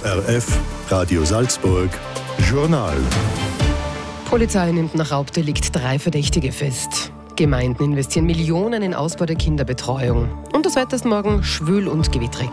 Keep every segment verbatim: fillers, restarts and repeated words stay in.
O R F, Radio Salzburg, Journal. Polizei nimmt nach Raubdelikt drei Verdächtige fest. Gemeinden investieren Millionen in Ausbau der Kinderbetreuung. Und das Wetter ist morgen schwül und gewittrig.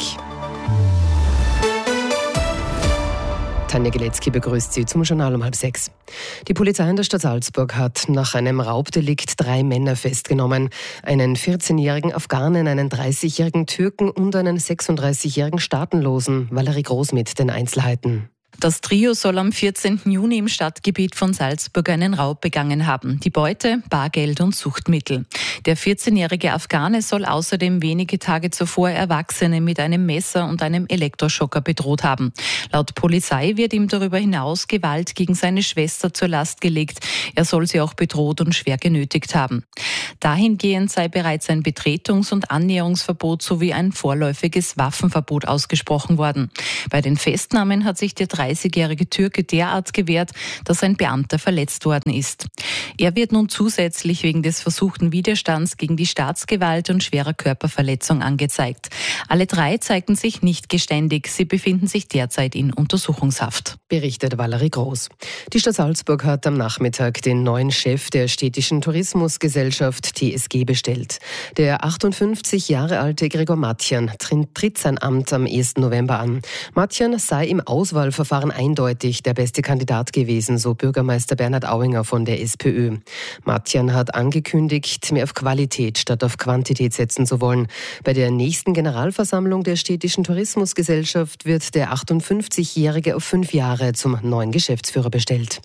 Tanja Geletzky begrüßt Sie zum Journal um halb sechs. Die Polizei in der Stadt Salzburg hat nach einem Raubdelikt drei Männer festgenommen. Einen vierzehnjährigen Afghanen, einen dreißigjährigen Türken und einen sechsunddreißigjährigen Staatenlosen. Valerie Groß mit den Einzelheiten. Das Trio soll am vierzehnten Juni im Stadtgebiet von Salzburg einen Raub begangen haben. Die Beute, Bargeld und Suchtmittel. Der vierzehnjährige Afghane soll außerdem wenige Tage zuvor Erwachsene mit einem Messer und einem Elektroschocker bedroht haben. Laut Polizei wird ihm darüber hinaus Gewalt gegen seine Schwester zur Last gelegt. Er soll sie auch bedroht und schwer genötigt haben. Dahingehend sei bereits ein Betretungs- und Annäherungsverbot sowie ein vorläufiges Waffenverbot ausgesprochen worden. Bei den Festnahmen hat sich der dreißigjährige Türke derart gewehrt, dass ein Beamter verletzt worden ist. Er wird nun zusätzlich wegen des versuchten Widerstands gegen die Staatsgewalt und schwerer Körperverletzung angezeigt. Alle drei zeigten sich nicht geständig. Sie befinden sich derzeit in Untersuchungshaft. Berichtet Valerie Groß. Die Stadt Salzburg hat am Nachmittag den neuen Chef der städtischen Tourismusgesellschaft T S G bestellt. Der achtundfünfzig Jahre alte Gregor Matjan tritt sein Amt am ersten November an. Matjan sei im Auswahlverfahren eindeutig der beste Kandidat gewesen, so Bürgermeister Bernhard Auinger von der SPÖ. Matjan hat angekündigt, mehr auf Qualität statt auf Quantität setzen zu wollen. Bei der nächsten Generalversammlung der städtischen Tourismusgesellschaft wird der achtundfünfzigjährige auf fünf Jahre zum neuen Geschäftsführer bestellt.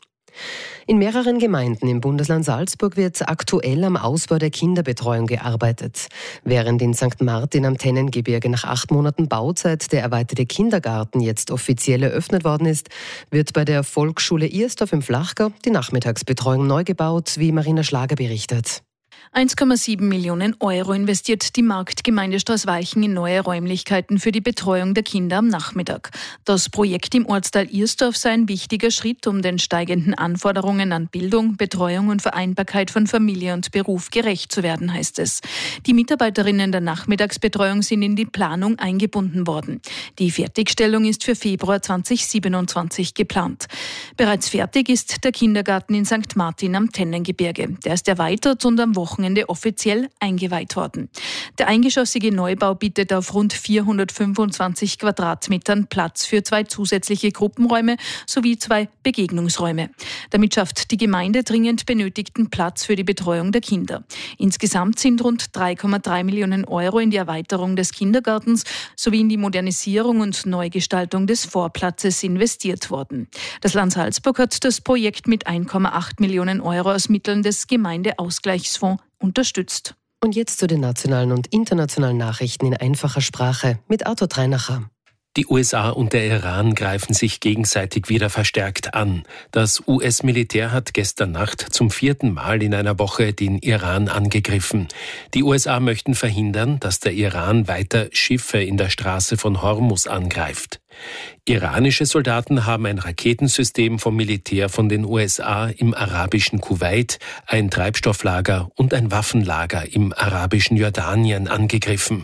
In mehreren Gemeinden im Bundesland Salzburg wird aktuell am Ausbau der Kinderbetreuung gearbeitet. Während in Sankt Martin am Tennengebirge nach acht Monaten Bauzeit der erweiterte Kindergarten jetzt offiziell eröffnet worden ist, wird bei der Volksschule Iersdorf im Flachgau die Nachmittagsbetreuung neu gebaut, wie Marina Schlager berichtet. eins Komma sieben Millionen Euro investiert die Marktgemeinde Straßweichen in neue Räumlichkeiten für die Betreuung der Kinder am Nachmittag. Das Projekt im Ortsteil Iersdorf sei ein wichtiger Schritt, um den steigenden Anforderungen an Bildung, Betreuung und Vereinbarkeit von Familie und Beruf gerecht zu werden, heißt es. Die Mitarbeiterinnen der Nachmittagsbetreuung sind in die Planung eingebunden worden. Die Fertigstellung ist für Februar zweitausendsiebenundzwanzig geplant. Bereits fertig ist der Kindergarten in Sankt Martin am Tennengebirge. Der ist erweitert und am Wochenende offiziell eingeweiht worden. Der eingeschossige Neubau bietet auf rund vierhundertfünfundzwanzig Quadratmetern Platz für zwei zusätzliche Gruppenräume sowie zwei Begegnungsräume. Damit schafft die Gemeinde dringend benötigten Platz für die Betreuung der Kinder. Insgesamt sind rund drei Komma drei Millionen Euro in die Erweiterung des Kindergartens sowie in die Modernisierung und Neugestaltung des Vorplatzes investiert worden. Das Land Salzburg hat das Projekt mit ein Komma acht Millionen Euro aus Mitteln des Gemeindeausgleichsfonds unterstützt. Und jetzt zu den nationalen und internationalen Nachrichten in einfacher Sprache mit Arthur Treinacher. Die U S A und der Iran greifen sich gegenseitig wieder verstärkt an. Das U S-Militär hat gestern Nacht zum vierten Mal in einer Woche den Iran angegriffen. Die U S A möchten verhindern, dass der Iran weiter Schiffe in der Straße von Hormuz angreift. Iranische Soldaten haben ein Raketensystem vom Militär von den U S A im arabischen Kuwait, ein Treibstofflager und ein Waffenlager im arabischen Jordanien angegriffen.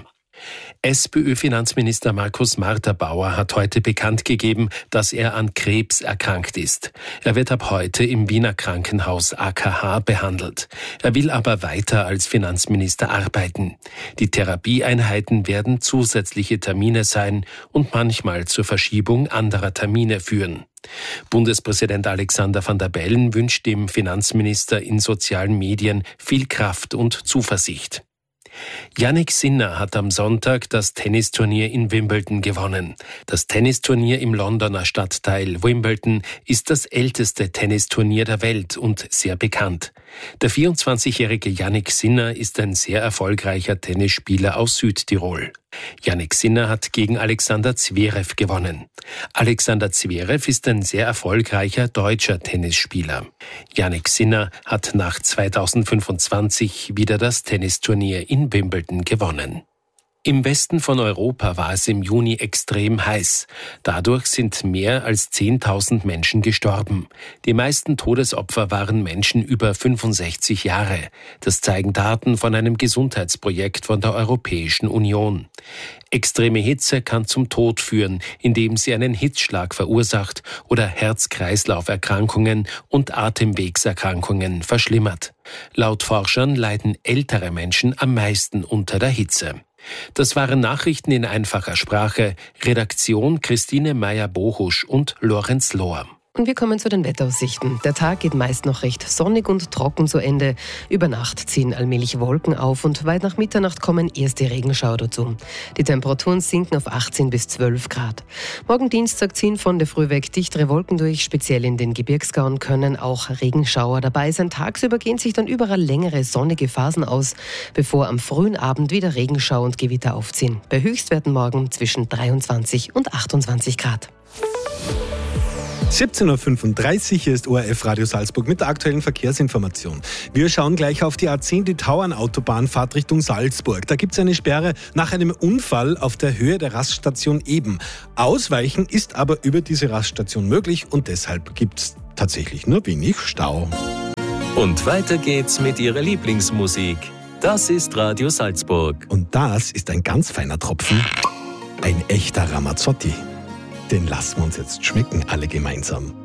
SPÖ-Finanzminister Markus Marter-Bauer hat heute bekannt gegeben, dass er an Krebs erkrankt ist. Er wird ab heute im Wiener Krankenhaus A K H behandelt. Er will aber weiter als Finanzminister arbeiten. Die Therapieeinheiten werden zusätzliche Termine sein und manchmal zur Verschiebung anderer Termine führen. Bundespräsident Alexander Van der Bellen wünscht dem Finanzminister in sozialen Medien viel Kraft und Zuversicht. Jannik Sinner hat am Sonntag das Tennisturnier in Wimbledon gewonnen. Das Tennisturnier im Londoner Stadtteil Wimbledon ist das älteste Tennisturnier der Welt und sehr bekannt. Der vierundzwanzigjährige Jannik Sinner ist ein sehr erfolgreicher Tennisspieler aus Südtirol. Jannik Sinner hat gegen Alexander Zverev gewonnen. Alexander Zverev ist ein sehr erfolgreicher deutscher Tennisspieler. Jannik Sinner hat nach zweitausendfünfundzwanzig wieder das Tennisturnier in Wimbledon gewonnen. Im Westen von Europa war es im Juni extrem heiß. Dadurch sind mehr als zehntausend Menschen gestorben. Die meisten Todesopfer waren Menschen über fünfundsechzig Jahre. Das zeigen Daten von einem Gesundheitsprojekt von der Europäischen Union. Extreme Hitze kann zum Tod führen, indem sie einen Hitzschlag verursacht oder Herz-Kreislauf-Erkrankungen und Atemwegserkrankungen verschlimmert. Laut Forschern leiden ältere Menschen am meisten unter der Hitze. Das waren Nachrichten in einfacher Sprache. Redaktion Christine Meyer-Bohusch und Lorenz Lohr. Und wir kommen zu den Wetteraussichten. Der Tag geht meist noch recht sonnig und trocken zu Ende. Über Nacht ziehen allmählich Wolken auf und weit nach Mitternacht kommen erste Regenschauer dazu. Die Temperaturen sinken auf achtzehn bis zwölf Grad. Morgen Dienstag ziehen von der Früh weg dichtere Wolken durch. Speziell in den Gebirgsgauen können auch Regenschauer dabei sein. Tagsüber gehen sich dann überall längere sonnige Phasen aus, bevor am frühen Abend wieder Regenschauer und Gewitter aufziehen. Bei Höchstwerten morgen zwischen dreiundzwanzig und achtundzwanzig Grad. siebzehn Uhr fünfunddreißig, hier ist O R F Radio Salzburg mit der aktuellen Verkehrsinformation. Wir schauen gleich auf die A zehn, die Tauernautobahn-Fahrt Richtung Salzburg. Da gibt es eine Sperre nach einem Unfall auf der Höhe der Raststation Eben. Ausweichen ist aber über diese Raststation möglich und deshalb gibt es tatsächlich nur wenig Stau. Und weiter geht's mit Ihrer Lieblingsmusik. Das ist Radio Salzburg. Und das ist ein ganz feiner Tropfen, ein echter Ramazzotti. Den lassen wir uns jetzt schmecken, alle gemeinsam.